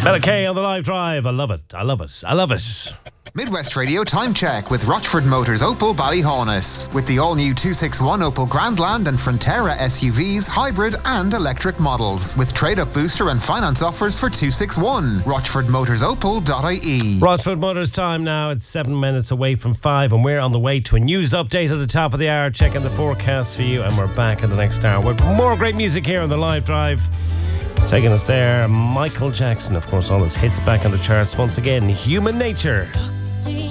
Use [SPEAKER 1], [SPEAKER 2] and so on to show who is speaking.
[SPEAKER 1] Bella K on the live drive. I love it. I love it. I love it.
[SPEAKER 2] Midwest Radio Time Check with Rochford Motors Opel Ballyhaunis. With the all-new 261 Opel Grandland and Frontera SUVs, hybrid and electric models. With trade-up booster and finance offers for 261. RochfordMotorsOpel.ie.
[SPEAKER 1] Rochford Motors time now. It's 7 minutes away from 5 and we're on the way to a news update at the top of the hour, checking the forecast for you, and we're back in the next hour with more great music here on the live drive. Taking us there, Michael Jackson, of course, all his hits back on the charts once again. Human Nature.